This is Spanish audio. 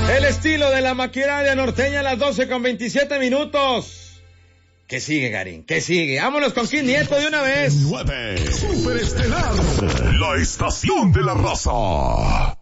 El estilo de la maquinaria norteña a las 12:27. ¿Qué sigue, Garín? ¿Qué sigue? Vámonos con Kid Nieto de una vez. 9. Superestelar. La estación de la raza.